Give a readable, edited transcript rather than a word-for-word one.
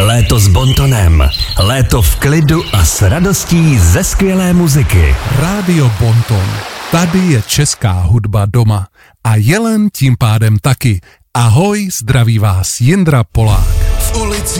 Léto s Bontonem. Léto v klidu a s radostí ze skvělé muziky. Rádio Bonton. Tady je česká hudba doma. A Jelen tím pádem taky. Ahoj, zdraví vás Jindra Polák. V ulici